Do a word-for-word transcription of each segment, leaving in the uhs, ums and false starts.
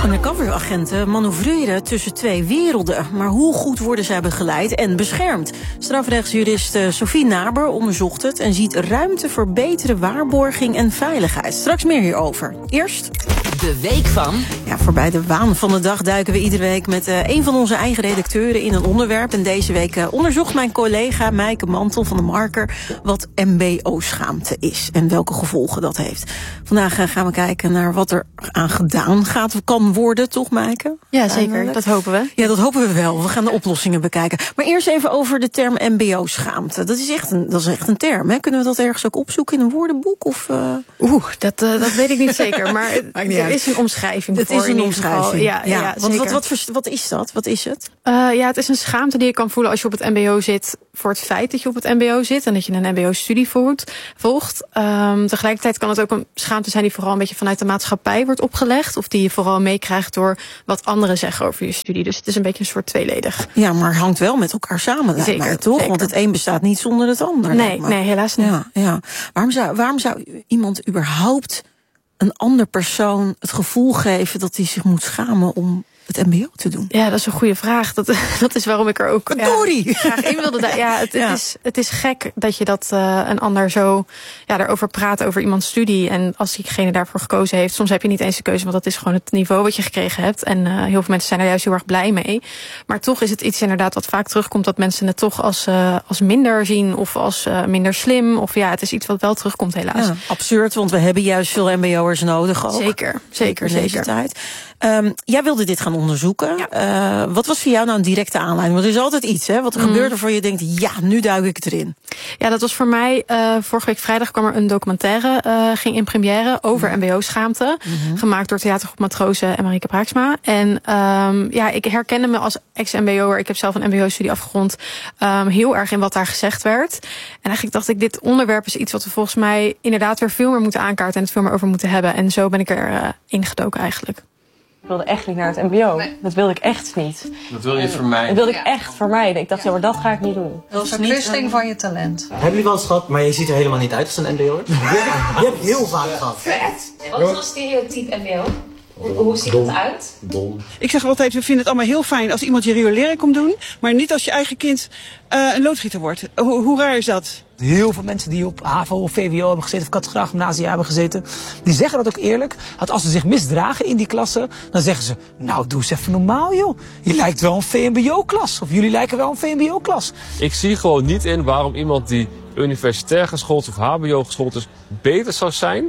Undercoveragenten manoeuvreren tussen twee werelden. Maar hoe goed worden zij begeleid en beschermd? Strafrechtsjurist Sophie Naber onderzocht het en ziet ruimte voor betere waarborging en veiligheid. Straks meer hierover. Eerst de week van... Ja, voorbij de waan van de dag duiken we iedere week met uh, een van onze eigen redacteuren in een onderwerp. En deze week uh, onderzocht mijn collega Meike Mantel van de Marker wat M B O-schaamte is en welke gevolgen dat heeft. Vandaag uh, gaan we kijken naar wat er aan gedaan gaat, kan worden, toch Meike? Ja, zeker. Dat hopen we. Ja, dat hopen we wel. We gaan de oplossingen bekijken. Maar eerst even over de term M B O-schaamte. Dat is echt een, dat is echt een term, hè? Kunnen we dat ergens ook opzoeken in een woordenboek? Of, uh... Oeh, dat, uh, dat weet ik niet zeker. Maar er is een omschrijving het voor. Het is een omschrijving. Ja, ja, ja, ja want wat, wat, wat is dat? Wat is het? Uh, ja, het is een schaamte die je kan voelen als je op het M B O zit voor het feit dat je op het M B O zit en dat je een M B O-studie volgt. volgt. Um, tegelijkertijd kan het ook een schaamte zijn die vooral een beetje vanuit de maatschappij wordt opgelegd, of die je vooral meekrijgt door wat anderen zeggen over je studie. Dus het is een beetje een soort tweeledig. Ja, maar hangt wel met elkaar samen, lijkt mij, toch? Zeker. Want het een bestaat niet zonder het ander. Nee, nee, helaas niet. Ja, ja. Waarom zou, waarom zou iemand überhaupt een ander persoon het gevoel geven dat hij zich moet schamen om het M B O te doen? Ja, dat is een goede vraag. Dat, dat is waarom ik er ook ja, graag in wilde. Da- ja, het, ja. Het, is, het is gek dat je dat uh, een ander zo ja, daarover praat, over iemands studie. En als diegene daarvoor gekozen heeft, soms heb je niet eens de keuze, want dat is gewoon het niveau wat je gekregen hebt. En uh, heel veel mensen zijn er juist heel erg blij mee. Maar toch is het iets inderdaad wat vaak terugkomt, dat mensen het toch als, uh, als minder zien of als uh, minder slim. Of ja, het is iets wat wel terugkomt, helaas. Ja, absurd, want we hebben juist veel M B O'ers nodig ook. Zeker, zeker, in deze zeker. tijd. Um, jij wilde dit gaan onderzoeken. Ja. Uh, wat was voor jou nou een directe aanleiding? Want er is altijd iets, hè? Wat er mm. gebeurt waarvan je denkt, ja, nu duik ik het erin. Ja, dat was voor mij, uh, vorige week vrijdag kwam er een documentaire, uh, ging in première over mm. M B O-schaamte. Mm-hmm. Gemaakt door Theatergroep Matrozen en Marieke Braaksma. En um, ja, ik herkende me als ex-M B O'er. Ik heb zelf een M B O-studie afgerond. Um, heel erg in wat daar gezegd werd. En eigenlijk dacht ik, dit onderwerp is iets wat we volgens mij inderdaad weer veel meer moeten aankaarten en het veel meer over moeten hebben. En zo ben ik er uh, ingedoken eigenlijk. Ik wilde echt niet naar het M B O. Nee. Dat wilde ik echt niet. Dat wil je vermijden? Dat wilde ik echt vermijden. Ik dacht, ja, maar dat ga ik niet doen. Dat was een verkwisting van je talent. Hebben jullie wel eens gehad, maar je ziet er helemaal niet uit als een M B O'er? Je hebt heel vaak gehad. Vet. Wat is een stereotype M B O? Hoe, hoe ziet Dom. het eruit? Dom. Ik zeg altijd, we vinden het allemaal heel fijn als iemand je riolering komt doen, maar niet als je eigen kind uh, een loodgieter wordt. Hoe, hoe raar is dat? Heel veel mensen die op HAVO of V W O hebben gezeten of kathedraal gymnasia hebben gezeten, die zeggen dat ook eerlijk. Dat als ze zich misdragen in die klasse, dan zeggen ze, nou doe eens even normaal joh. Je lijkt wel een V M B O-klas. Of jullie lijken wel een V M B O-klas. Ik zie gewoon niet in waarom iemand die universitair geschoold of H B O geschoold is, beter zou zijn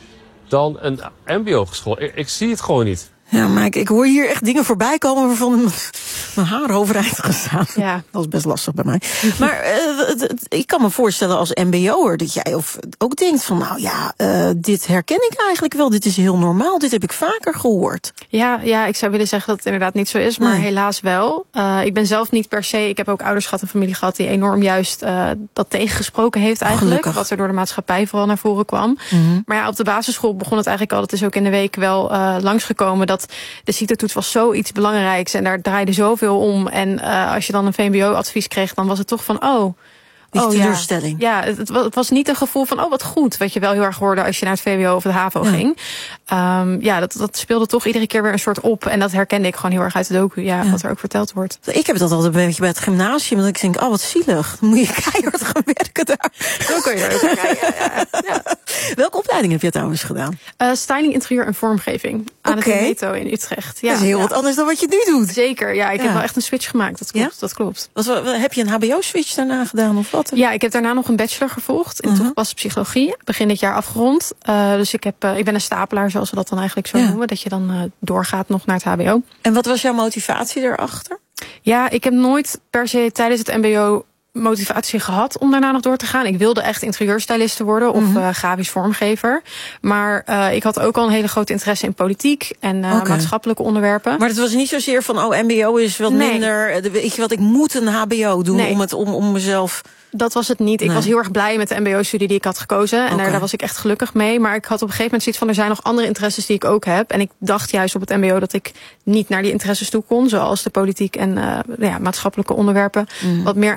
dan een M B O geschoold. Ik, ik zie het gewoon niet. Ja, maar ik, ik hoor hier echt dingen voorbij komen waarvan mijn haar overeind gestaan. Ja. Dat is best lastig bij mij. Maar uh, het, het, ik kan me voorstellen als M B O'er dat jij of ook denkt van, nou ja, uh, dit herken ik eigenlijk wel. Dit is heel normaal. Dit heb ik vaker gehoord. Ja, ja, ik zou willen zeggen dat het inderdaad niet zo is, maar nee. helaas wel. Uh, ik ben zelf niet per se, ik heb ook ouders gehad en familie gehad die enorm juist uh, dat tegengesproken heeft eigenlijk. Gelukkig. Wat er door de maatschappij vooral naar voren kwam. Mm-hmm. Maar ja, op de basisschool begon het eigenlijk al, dat is ook in de week wel uh, langsgekomen, dat de CITO-toets was zoiets belangrijks en daar draaide zoveel om. En uh, als je dan een V M B O-advies kreeg, dan was het toch van, oh... Die oh, teleurstelling. Ja, ja het, het was niet een gevoel van, oh wat goed, wat je wel heel erg hoorde als je naar het V W O of het HAVO ja. ging. Um, ja, dat, dat speelde toch iedere keer weer een soort op. En dat herkende ik gewoon heel erg uit de docu, ja, ja. wat er ook verteld wordt. Ik heb dat altijd een beetje bij het gymnasium, dat ik denk, oh wat zielig, dan moet je keihard gaan werken daar. Zo kun je er ook kijken. Ja, ja. Welke opleiding heb je trouwens gedaan? Uh, styling, interieur en vormgeving aan okay. het Meto in Utrecht. Ja, dat is heel ja. wat anders dan wat je nu doet. Zeker, ja, ik ja. heb wel echt een switch gemaakt, dat klopt. Ja? Dat klopt. Was, heb je een H B O-switch daarna gedaan of wat? Ja, ik heb daarna nog een bachelor gevolgd in uh-huh. toegepaste psychologie. Begin dit jaar afgerond. Uh, dus ik, heb, uh, ik ben een stapelaar, zoals we dat dan eigenlijk zo ja. noemen. Dat je dan uh, doorgaat nog naar het H B O. En wat was jouw motivatie daarachter? Ja, ik heb nooit per se tijdens het M B O motivatie gehad om daarna nog door te gaan. Ik wilde echt interieurstyliste worden of mm-hmm. uh, grafisch vormgever. Maar uh, ik had ook al een hele grote interesse in politiek en uh, okay. maatschappelijke onderwerpen. Maar het was niet zozeer van, oh, M B O is wat nee. minder, weet je wat, ik moet een H B O doen nee. om, het, om, om mezelf... Dat was het niet. Ik nee. was heel erg blij met de M B O-studie die ik had gekozen. En okay. daar, daar was ik echt gelukkig mee. Maar ik had op een gegeven moment zoiets van, er zijn nog andere interesses die ik ook heb. En ik dacht juist op het M B O dat ik niet naar die interesses toe kon. Zoals de politiek en uh, ja, maatschappelijke onderwerpen. Mm. Wat meer aankaarten.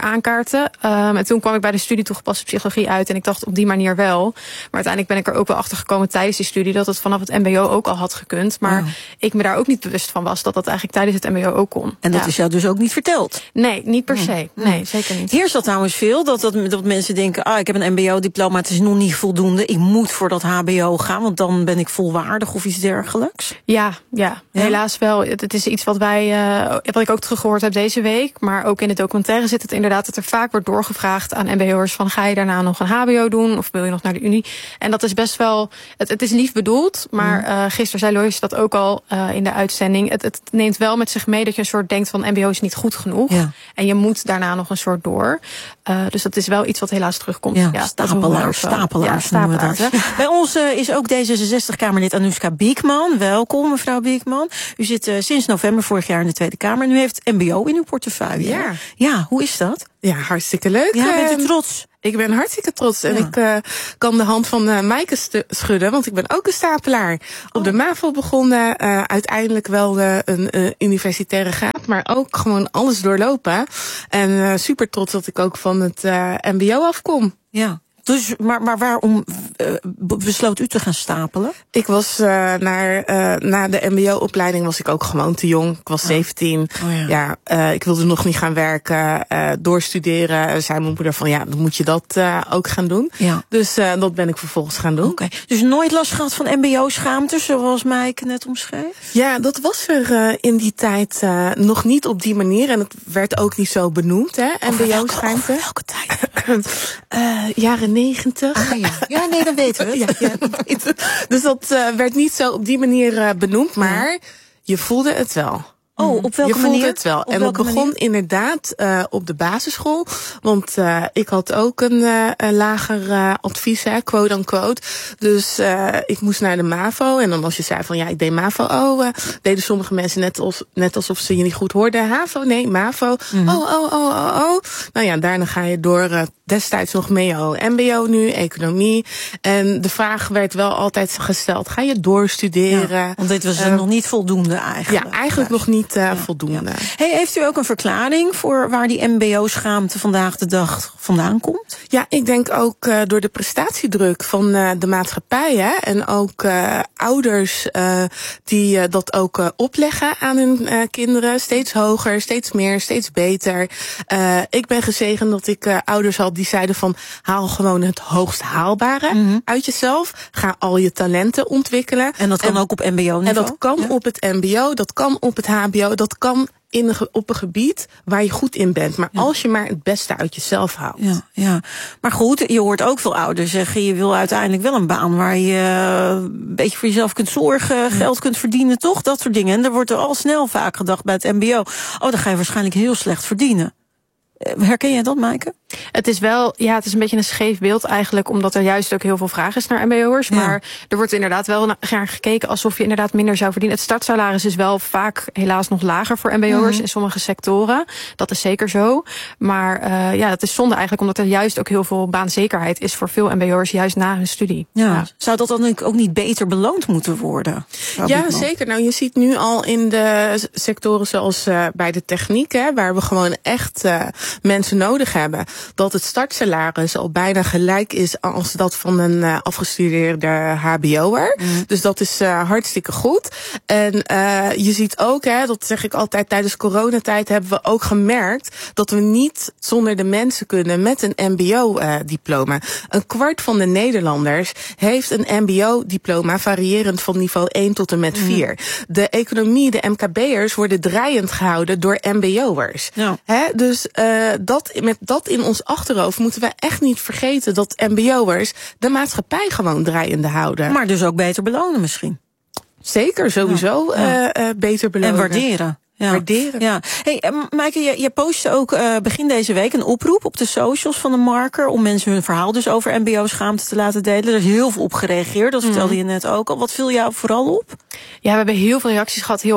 kaarten. Um, en toen kwam ik bij de studie toegepaste psychologie uit. En ik dacht op die manier wel. Maar uiteindelijk ben ik er ook wel achter gekomen tijdens die studie dat het vanaf het mbo ook al had gekund. Maar oh. ik me daar ook niet bewust van was dat dat eigenlijk tijdens het mbo ook kon. En dat ja. is jou dus ook niet verteld? Nee, niet per se. Nee, nee zeker niet. Heerst dat trouwens veel? Dat, dat, dat mensen denken, ah, ik heb een mbo-diploma, het is nog niet voldoende. Ik moet voor dat hbo gaan, want dan ben ik volwaardig of iets dergelijks? Ja, ja, ja? helaas wel. Het, het is iets wat wij, uh, wat ik ook teruggehoord heb deze week. Maar ook in de documentaire zit het inderdaad dat er vaak wordt doorgevraagd aan mbo'ers van ga je daarna nog een hbo doen of wil je nog naar de unie? En dat is best wel, het, het is lief bedoeld, maar uh, gisteren zei Lois dat ook al uh, in de uitzending. Het, het neemt wel met zich mee dat je een soort denkt van mbo is niet goed genoeg. Ja. En je moet daarna nog een soort door. Uh, dus dat is wel iets wat helaas terugkomt. Ja, ja stapelaars, stapelaars. Ja, stapelaars. Bij ons uh, is ook D zesenzestig-Kamerlid Anoushka Biekman. Welkom, mevrouw Biekman. U zit uh, sinds november vorig jaar in de Tweede Kamer. En u heeft mbo in uw portefeuille. Ja. Ja, hoe is dat? Ja, hartstikke leuk. Ja, bent u trots? Ik ben hartstikke trots. En ja. ik uh, kan de hand van uh, Maaike st- schudden, want ik ben ook een stapelaar. Oh. Op de MAVO begonnen, uh, uiteindelijk wel uh, een uh, universitaire graad, maar ook gewoon alles doorlopen. En uh, super trots dat ik ook van het uh, mbo afkom. Ja. Dus, maar, maar waarom uh, besloot u te gaan stapelen? Ik was uh, naar, uh, na de mbo-opleiding was ik ook gewoon te jong. Ik was oh. zeventien. Oh, ja, ja uh, ik wilde nog niet gaan werken, uh, doorstuderen. Zei mijn moeder van, ja, dan moet je dat uh, ook gaan doen. Ja. Dus uh, dat ben ik vervolgens gaan doen. Oké. Okay. Dus nooit last gehad van mbo-schaamte, zoals Maaike net omschreef? Ja, dat was er uh, in die tijd uh, nog niet op die manier. En het werd ook niet zo benoemd, hè, mbo-schaamte. Over welke tijd? uh, jaren negentig. Ah, ja. ja, nee, dat weten we. ja, ja, dat weten we. Dus dat uh, werd niet zo op die manier uh, benoemd, maar ja. je voelde het wel. Oh, op welke je voelde manier? het wel. Op en dat begon manier? inderdaad uh, op de basisschool. Want uh, ik had ook een, uh, een lager uh, advies, hè, quote unquote. Dus uh, ik moest naar de MAVO. En dan als je zei van ja, ik deed MAVO. Oh, uh, deden sommige mensen net, als, net alsof ze je niet goed hoorden. HAVO, nee, MAVO. Mm-hmm. Oh, oh, oh, oh, oh. Nou ja, daarna ga je door uh, destijds nog M E O, M B O nu, economie. En de vraag werd wel altijd gesteld, ga je doorstuderen? Ja, want dit was uh, nog niet voldoende eigenlijk. Ja, eigenlijk ja. nog niet uh, ja. voldoende. Ja. Hey, heeft u ook een verklaring voor waar die mbo-schaamte vandaag de dag vandaan komt? Ja, ik denk ook uh, door de prestatiedruk van uh, de maatschappij. Hè, en ook uh, ouders uh, die uh, dat ook uh, opleggen aan hun uh, kinderen. Steeds hoger, steeds meer, steeds beter. Uh, ik ben gezegend dat ik uh, ouders had die zeiden van haal gewoon het hoogst haalbare mm-hmm. uit jezelf. Ga al je talenten ontwikkelen. En dat kan en, ook op mbo-niveau? En dat kan ja? op het mbo, dat kan op het hbo, dat kan in een, op een gebied waar je goed in bent. Maar ja. als je maar het beste uit jezelf haalt. Ja, ja. Maar goed, je hoort ook veel ouders zeggen, je wil uiteindelijk wel een baan waar je een beetje voor jezelf kunt zorgen, ja. geld kunt verdienen, toch? Dat soort dingen. En er wordt er al snel vaak gedacht bij het mbo. Oh, dan ga je waarschijnlijk heel slecht verdienen. Herken jij dat, Maaike? Het is wel, ja, het is een beetje een scheef beeld eigenlijk, omdat er juist ook heel veel vraag is naar mbo'ers. Ja. Maar er wordt inderdaad wel naar gekeken alsof je inderdaad minder zou verdienen. Het startsalaris is wel vaak helaas nog lager voor mbo'ers mm-hmm. in sommige sectoren. Dat is zeker zo. Maar uh, ja, dat is zonde eigenlijk, omdat er juist ook heel veel baanzekerheid is voor veel mbo'ers, juist na hun studie. Ja. Ja. Zou dat dan ook niet beter beloond moeten worden? Ja, zeker. Nou, je ziet nu al in de sectoren zoals uh, bij de techniek, hè, waar we gewoon echt uh, mensen nodig hebben, dat het startsalaris al bijna gelijk is als dat van een uh, afgestudeerde hbo'er. Mm. Dus dat is uh, hartstikke goed. En uh, je ziet ook, hè, dat zeg ik altijd, tijdens coronatijd hebben we ook gemerkt dat we niet zonder de mensen kunnen met een mbo-diploma. Uh, een kwart van de Nederlanders heeft een mbo-diploma variërend van niveau één tot en met vier. Mm. De economie, de M K B'ers worden draaiend gehouden door mbo'ers. Ja. Hè, dus uh, dat, met dat in ons achterhoofd moeten we echt niet vergeten dat mbo'ers de maatschappij gewoon draaiende houden. Maar dus ook beter belonen misschien. Zeker, sowieso ja. uh, uh, beter belonen. En waarderen. Ja. Waarderen. Ja. Hey, uh, Maaike, je, je postte ook uh, begin deze week een oproep op de socials van de Marker om mensen hun verhaal dus over mbo-schaamte te laten delen. Er is heel veel op gereageerd, dat vertelde mm. je net ook al. Wat viel jou vooral op? Ja, we hebben heel veel reacties gehad, heel uit,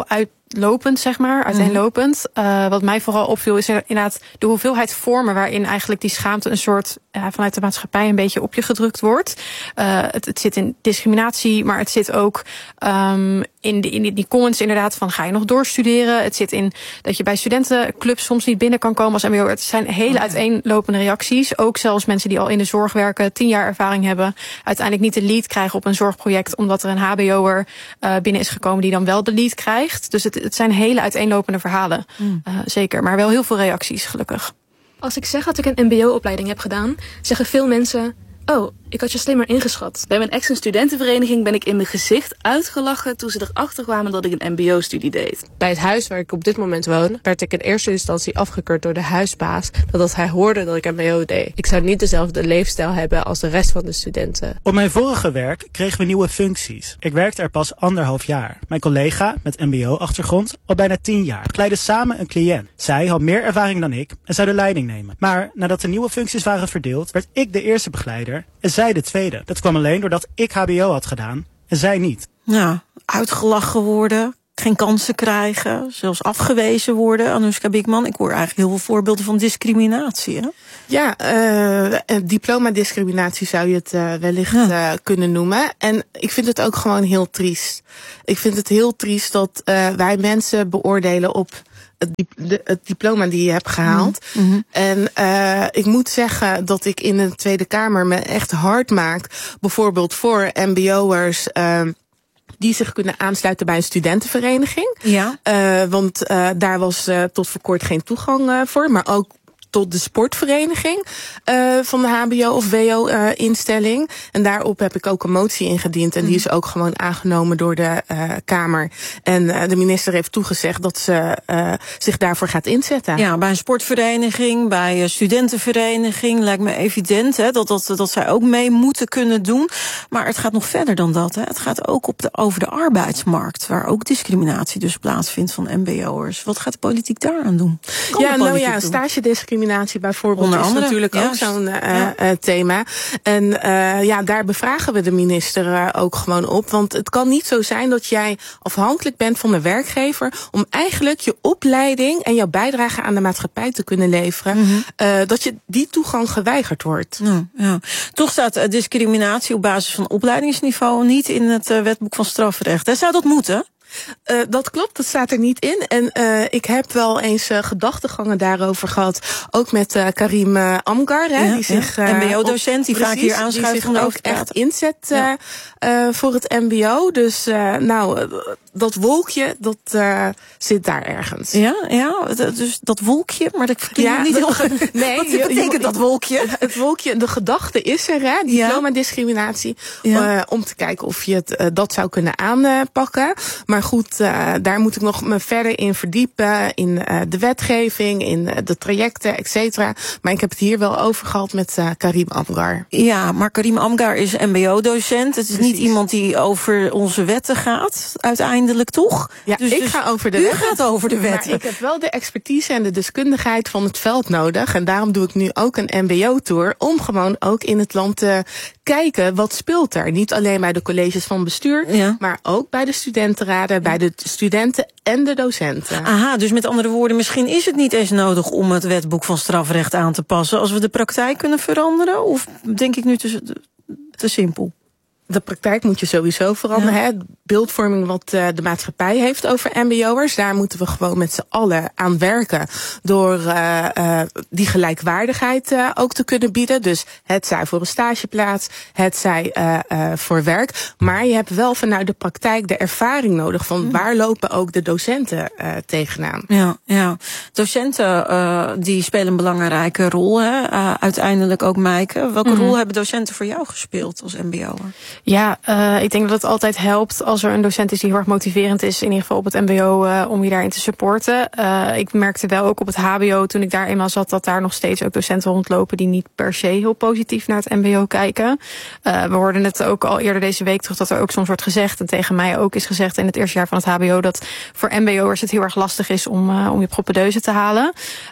lopend, zeg maar, uiteenlopend. Uh, wat mij vooral opviel is inderdaad de hoeveelheid vormen waarin eigenlijk die schaamte een soort ja, vanuit de maatschappij een beetje op je gedrukt wordt. Uh, het, het zit in discriminatie, maar het zit ook um, in, de, in die comments inderdaad van ga je nog doorstuderen. Het zit in dat je bij studentenclubs soms niet binnen kan komen als M B O. Het zijn hele uiteenlopende reacties. Ook zelfs mensen die al in de zorg werken, tien jaar ervaring hebben, uiteindelijk niet de lead krijgen op een zorgproject omdat er een H B O'er uh, binnen is gekomen die dan wel de lead krijgt. Dus het, het zijn hele uiteenlopende verhalen. Mm. Uh, zeker, maar wel heel veel reacties, gelukkig. Als ik zeg dat ik een M B O-opleiding heb gedaan, zeggen veel mensen: oh, ik had je slimmer ingeschat. Bij mijn ex- en studentenvereniging ben ik in mijn gezicht uitgelachen toen ze erachter kwamen dat ik een M B O-studie deed. Bij het huis waar ik op dit moment woon, werd ik in eerste instantie afgekeurd door de huisbaas nadat hij hoorde dat ik M B O deed. Ik zou niet dezelfde leefstijl hebben als de rest van de studenten. Op mijn vorige werk kregen we nieuwe functies. Ik werkte er pas anderhalf jaar. Mijn collega met M B O-achtergrond al bijna tien jaar. We leidden samen een cliënt. Zij had meer ervaring dan ik en zou de leiding nemen. Maar nadat de nieuwe functies waren verdeeld, werd ik de eerste begeleider en zij de tweede. Dat kwam alleen doordat ik H B O had gedaan en zij niet. Ja, uitgelachen worden, geen kansen krijgen, zelfs afgewezen worden. Anoushka Bikman, ik hoor eigenlijk heel veel voorbeelden van discriminatie, hè? Ja, uh, diploma-discriminatie zou je het uh, wellicht ja. uh, kunnen noemen. En ik vind het ook gewoon heel triest. Ik vind het heel triest dat uh, wij mensen beoordelen op Het, de, het diploma die je hebt gehaald. Mm-hmm. En uh, ik moet zeggen dat ik in de Tweede Kamer me echt hard maak, bijvoorbeeld voor M B O'ers uh, die zich kunnen aansluiten bij een studentenvereniging. Ja. Uh, want uh, daar was uh, tot voor kort geen toegang uh, voor, maar ook tot de sportvereniging uh, van de H B O of W O-instelling. Uh, en daarop heb ik ook een motie ingediend. En mm. die is ook gewoon aangenomen door de uh, Kamer. En uh, de minister heeft toegezegd dat ze uh, zich daarvoor gaat inzetten. Ja, bij een sportvereniging, bij een studentenvereniging lijkt me evident hè, dat, dat, dat zij ook mee moeten kunnen doen. Maar het gaat nog verder dan dat. Hè. Het gaat ook op de, over de arbeidsmarkt, waar ook discriminatie dus plaatsvindt van M B O'ers. Wat gaat de politiek daaraan doen? Kan ja, nou ja, stagediscriminatie bijvoorbeeld Onder is andere, natuurlijk ja, ook zo'n uh, ja. uh, thema. En uh, ja, daar bevragen we de minister uh, ook gewoon op. Want het kan niet zo zijn dat jij afhankelijk bent van de werkgever om eigenlijk je opleiding en jouw bijdrage aan de maatschappij te kunnen leveren. Mm-hmm. Uh, dat je die toegang geweigerd wordt. Ja, ja. Toch staat uh, discriminatie op basis van opleidingsniveau niet in het uh, wetboek van strafrecht. Hè? Zou dat moeten? Uh, dat klopt, dat staat er niet in. En uh, ik heb wel eens uh, gedachtegangen daarover gehad. Ook met uh, Karim uh, Amgar, hè, ja, die zich uh, M B O-docent, die precies, vaak hier aanschuift om ook echt inzet uh, ja. uh, voor het M B O. Dus uh, nou, uh, dat wolkje, dat uh, zit daar ergens. Ja, ja, dus dat wolkje, maar dat klinkt ja, niet heel... Nee, wat betekent je, dat wolkje? Het wolkje, de gedachte is er, hè, diploma-discriminatie. Ja. Uh, om te kijken of je het, uh, dat zou kunnen aanpakken. Maar goed, uh, daar moet ik nog me verder in verdiepen. In uh, de wetgeving, in uh, de trajecten, et cetera. Maar ik heb het hier wel over gehad met uh, Karim Amgar. Ja, maar Karim Amgar is M B O-docent. Het is Precies. niet iemand die over onze wetten gaat, uiteindelijk toch? Ja, dus, ik dus ga over de u wetten. gaat over de wetten. Maar ik heb wel de expertise en de deskundigheid van het veld nodig. En daarom doe ik nu ook een M B O-tour. Om gewoon ook in het land te kijken, wat speelt er? Niet alleen bij de colleges van bestuur, ja. maar ook bij de studentenraden, bij de studenten en de docenten. Aha, dus met andere woorden, misschien is het niet eens nodig om het wetboek van strafrecht aan te passen als we de praktijk kunnen veranderen? Of denk ik nu te, te simpel? De praktijk moet je sowieso veranderen. Ja. Hè? Beeldvorming wat uh, de maatschappij heeft over M B O'ers. Daar moeten we gewoon met z'n allen aan werken. Door uh, uh, die gelijkwaardigheid uh, ook te kunnen bieden. Dus het zij voor een stageplaats, het zij uh, uh, voor werk. Maar je hebt wel vanuit de praktijk de ervaring nodig van waar lopen ook de docenten uh, tegenaan. Ja, ja. Docenten uh, die spelen een belangrijke rol. Hè? Uh, uiteindelijk ook Maaike. Welke mm-hmm. rol hebben docenten voor jou gespeeld als M B O'er? Ja, uh, ik denk dat het altijd helpt als er een docent is die heel erg motiverend is, in ieder geval op het M B O, uh, om je daarin te supporten. Uh, ik merkte wel ook op het H B O, toen ik daar eenmaal zat, dat daar nog steeds ook docenten rondlopen die niet per se heel positief naar het M B O kijken. Uh, we hoorden het ook al eerder deze week terug dat er ook soms wordt gezegd, en tegen mij ook is gezegd in het eerste jaar van het H B O, dat voor M B O'ers het heel erg lastig is om, uh, om je propedeuse te halen.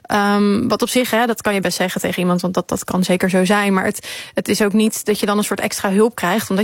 Um, wat op zich, hè, dat kan je best zeggen tegen iemand, want dat, dat kan zeker zo zijn. Maar het, het is ook niet dat je dan een soort extra hulp krijgt, omdat je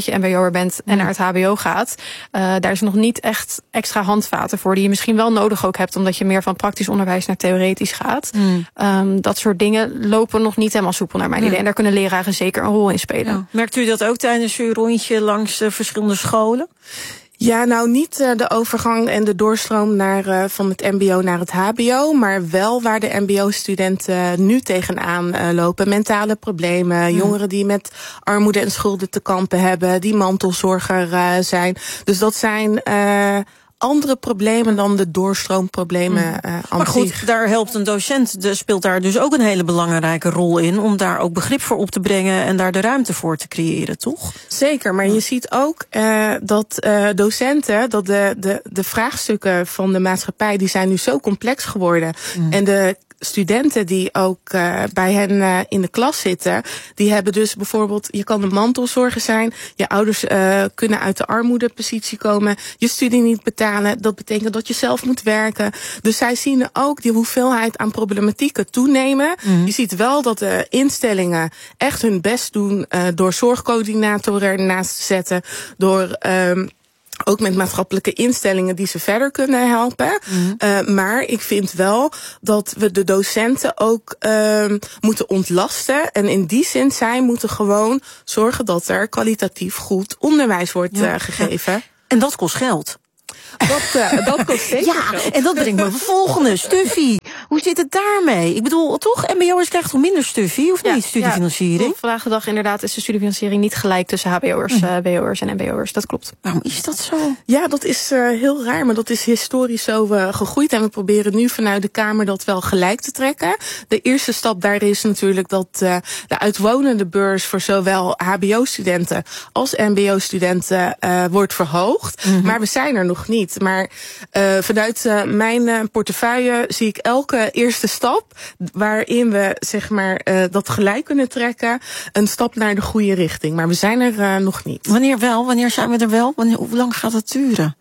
je mbo'er bent en naar het hbo gaat. Uh, daar is nog niet echt extra handvaten voor die je misschien wel nodig ook hebt, omdat je meer van praktisch onderwijs naar theoretisch gaat. Mm. Um, dat soort dingen lopen nog niet helemaal soepel naar mijn idee. En daar kunnen leraren zeker een rol in spelen. Ja. Merkt u dat ook tijdens uw rondje langs uh, verschillende scholen? Ja, nou niet uh, de overgang en de doorstroom naar, uh, van het mbo naar het hbo, maar wel waar de mbo-studenten uh, nu tegenaan uh, lopen. Mentale problemen, hmm. jongeren die met armoede en schulden te kampen hebben, die mantelzorger uh, zijn. Dus dat zijn uh, andere problemen dan de doorstroomproblemen uh, aan Maar goed, zich. daar helpt een docent, de, speelt daar dus ook een hele belangrijke rol in, om daar ook begrip voor op te brengen en daar de ruimte voor te creëren, toch? Zeker, maar je ziet ook uh, dat uh, docenten, dat de, de, de vraagstukken van de maatschappij, die zijn nu zo complex geworden. Mm. En de studenten die ook uh, bij hen uh, in de klas zitten, die hebben dus bijvoorbeeld, je kan een mantelzorger zijn, je ouders uh, kunnen uit de armoedepositie komen, je studie niet betalen, dat betekent dat je zelf moet werken. Dus zij zien ook die hoeveelheid aan problematieken toenemen. Mm-hmm. Je ziet wel dat de instellingen echt hun best doen uh, door zorgcoördinatoren ernaast te zetten, door um, ook met maatschappelijke instellingen die ze verder kunnen helpen. Mm. Uh, maar ik vind wel dat we de docenten ook uh, moeten ontlasten. En in die zin, zij moeten gewoon zorgen dat er kwalitatief goed onderwijs wordt ja. uh, gegeven. En dat kost geld. Dat, uh, dat kost zeker ja, geld. En dat brengt me op de volgende. Stuffy. Hoe zit het daarmee? Ik bedoel, toch? mbo'ers krijgen toch minder stuffy, of ja, niet? Studiefinanciering? Ja, vandaag de dag inderdaad is de studiefinanciering niet gelijk tussen hbo'ers, mm. uh, bo'ers en mbo'ers. Dat klopt. Waarom is dat zo? Ja, dat is uh, heel raar, maar dat is historisch zo uh, gegroeid. En we proberen nu vanuit de Kamer dat wel gelijk te trekken. De eerste stap daar is natuurlijk dat uh, de uitwonende beurs voor zowel hbo-studenten als mbo-studenten uh, wordt verhoogd. Mm-hmm. Maar we zijn er nog niet. Maar uh, vanuit uh, mijn uh, portefeuille zie ik elke eerste stap waarin we zeg maar uh, dat gelijk kunnen trekken, een stap naar de goede richting. Maar we zijn er uh, nog niet. Wanneer wel? Wanneer zijn we er wel? Wanneer, hoe lang gaat het duren?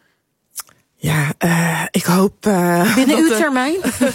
Ja, uh, ik hoop Uh, binnen uw termijn?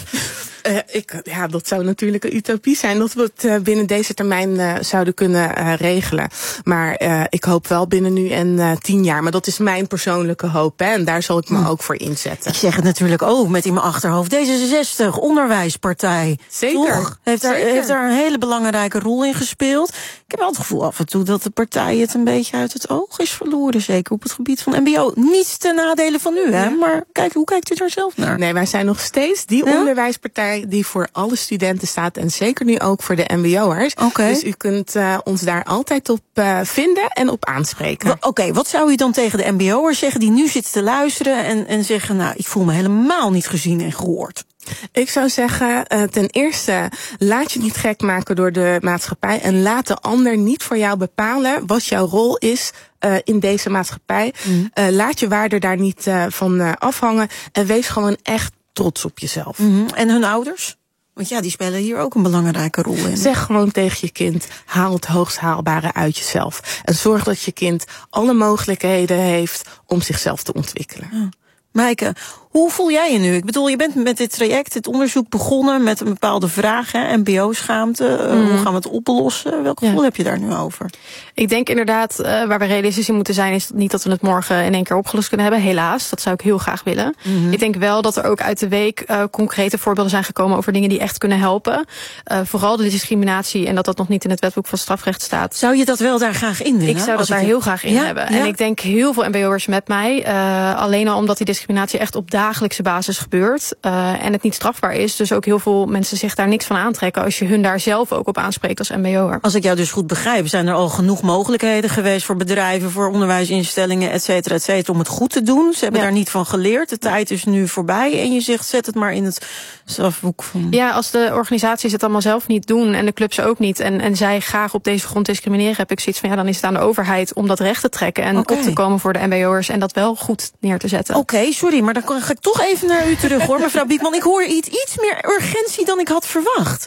Uh, ik, ja, dat zou natuurlijk een utopie zijn dat we het uh, binnen deze termijn uh, zouden kunnen uh, regelen. Maar uh, ik hoop wel binnen nu en uh, tien jaar. Maar dat is mijn persoonlijke hoop, hè, en daar zal ik me hm. ook voor inzetten. Ik zeg het natuurlijk ook met in mijn achterhoofd. D zesenzestig, onderwijspartij. Zeker. Toch? Heeft, daar, Zeker. heeft daar een hele belangrijke rol in gespeeld. Ik heb wel het gevoel af en toe dat de partij het een beetje uit het oog is verloren. Zeker op het gebied van mbo. Niets ten nadele van u, hè? Ja. Maar kijk, hoe kijkt u daar zelf naar? Nee, wij zijn nog steeds die ja? onderwijspartij die voor alle studenten staat en zeker nu ook voor de mbo'ers. Okay. Dus u kunt uh, ons daar altijd op uh, vinden en op aanspreken. Oké, okay, wat zou u dan tegen de mbo'ers zeggen die nu zitten te luisteren en, en zeggen, nou, ik voel me helemaal niet gezien en gehoord? Ik zou zeggen, uh, ten eerste, laat je niet gek maken door de maatschappij en laat de ander niet voor jou bepalen wat jouw rol is uh, in deze maatschappij. Mm. Uh, laat je waarde daar niet uh, van uh, afhangen en wees gewoon echt trots op jezelf. Mm-hmm. En hun ouders? Want ja, die spelen hier ook een belangrijke rol in. Zeg gewoon tegen je kind, haal het hoogst haalbare uit jezelf. En zorg dat je kind alle mogelijkheden heeft om zichzelf te ontwikkelen. Ja. Maaike, hoe voel jij je nu? Ik bedoel, je bent met dit traject, dit onderzoek begonnen met een bepaalde vraag, hè, mbo-schaamte. Mm. Uh, hoe gaan we het oplossen? Welk gevoel ja. heb je daar nu over? Ik denk inderdaad, uh, waar we realistisch in moeten zijn, is niet dat we het morgen in één keer opgelost kunnen hebben. Helaas, dat zou ik heel graag willen. Mm-hmm. Ik denk wel dat er ook uit de week uh, concrete voorbeelden zijn gekomen over dingen die echt kunnen helpen. Uh, vooral de discriminatie en dat dat nog niet in het wetboek van strafrecht staat. Zou je dat wel daar graag in willen? Ik zou dat daar heel graag in ja? hebben. Ja? En ik denk heel veel mbo'ers met mij, uh, alleen al omdat die discriminatie echt op dagelijkse basis gebeurt uh, en het niet strafbaar is. Dus ook heel veel mensen zich daar niks van aantrekken als je hun daar zelf ook op aanspreekt als mbo'er. Als ik jou dus goed begrijp, zijn er al genoeg mogelijkheden geweest voor bedrijven, voor onderwijsinstellingen, et cetera, et cetera, om het goed te doen. Ze hebben ja. daar niet van geleerd. De tijd is nu voorbij en je zegt, zet het maar in het strafboek van. Ja, als de organisaties het allemaal zelf niet doen en de clubs ook niet en, en zij graag op deze grond discrimineren, heb ik zoiets van, ja, dan is het aan de overheid om dat recht te trekken en okay. op te komen voor de mbo'ers en dat wel goed neer te zetten. Oké, okay, sorry, maar dan ga ik toch even naar u terug, hoor, mevrouw Biekman. Ik hoor iets, iets meer urgentie dan ik had verwacht.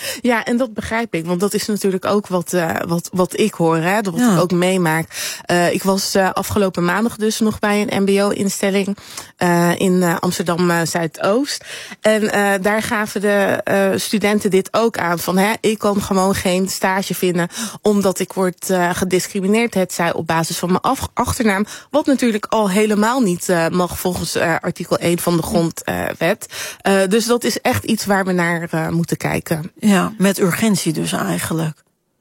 Ja, en dat begrijp ik. Want dat is natuurlijk ook wat, uh, wat, wat ik hoor, hè, wat ja. ik ook meemaak. Uh, ik was uh, afgelopen maandag dus nog bij een mbo-instelling uh, in uh, Amsterdam uh, Zuidoost. En uh, daar gaven de uh, studenten dit ook aan. Van, hè, ik kan gewoon geen stage vinden omdat ik word uh, gediscrimineerd. Het zij op basis van mijn af- achternaam. Wat natuurlijk al helemaal niet uh, mag volgens uh, artikel één van de grondwet. Uh, uh, dus dat is echt iets waar we naar uh, moeten kijken. Ja, met urgentie dus eigenlijk.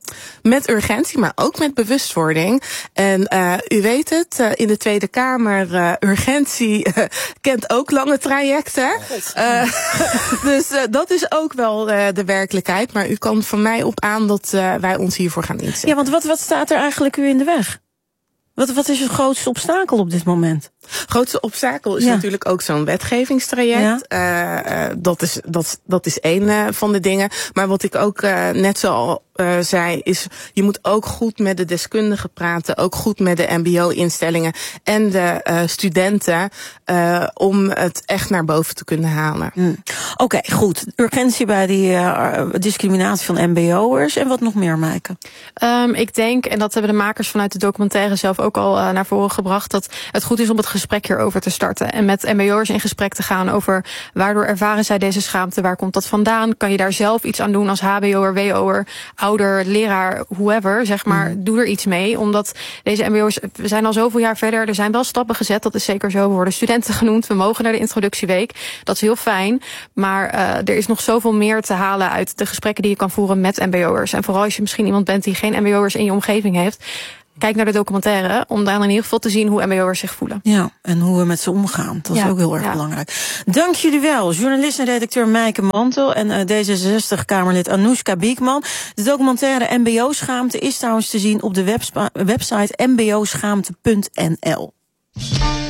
Met urgentie, maar ook met bewustwording. En uh, u weet het, uh, in de Tweede Kamer, uh, urgentie uh, kent ook lange trajecten. Uh, dus uh, dat is ook wel uh, de werkelijkheid. Maar u kan van mij op aan dat uh, wij ons hiervoor gaan inzetten. Ja, want wat, wat staat er eigenlijk u in de weg? Wat, wat is het grootste obstakel op dit moment? Grootste obstakel is ja. natuurlijk ook zo'n wetgevingstraject. Ja. Uh, uh, dat is, dat, dat is één uh, van de dingen. Maar wat ik ook uh, net zo al uh, zei, is je moet ook goed met de deskundigen praten. Ook goed met de mbo-instellingen en de uh, studenten. Uh, om het echt naar boven te kunnen halen. Mm. Oké, okay, goed. Urgentie bij die uh, discriminatie van mbo'ers. En wat nog meer, Maaike? Um, ik denk, en dat hebben de makers vanuit de documentaire zelf ook al uh, naar voren gebracht, dat het goed is om het gesprek hierover te starten. En met mbo'ers in gesprek te gaan over waardoor ervaren zij deze schaamte, waar komt dat vandaan? Kan je daar zelf iets aan doen als hbo'er, wo'er, ouder, leraar, whoever, zeg maar, mm. doe er iets mee. Omdat deze mbo'ers, we zijn al zoveel jaar verder, er zijn wel stappen gezet, dat is zeker zo, we worden studenten genoemd, we mogen naar de introductieweek, dat is heel fijn, maar uh, er is nog zoveel meer te halen uit de gesprekken die je kan voeren met mbo'ers. En vooral als je misschien iemand bent die geen mbo'ers in je omgeving heeft, kijk naar de documentaire, om dan in ieder geval te zien hoe mbo'ers zich voelen. Ja, en hoe we met ze omgaan. Dat is ja, ook heel erg ja. belangrijk. Dank jullie wel, journalist en redacteur Maaike Mantel en uh, D zesenzestig-Kamerlid Anoushka Biekman. De documentaire mbo-schaamte is trouwens te zien op de webspa- website m b o schaamte punt n l.